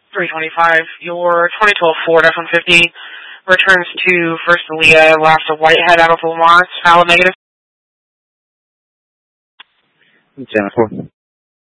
325. Your 2012 Ford F-150 returns to First Leah, last of Whitehead out of Lamont. Valid negative. Jennifer.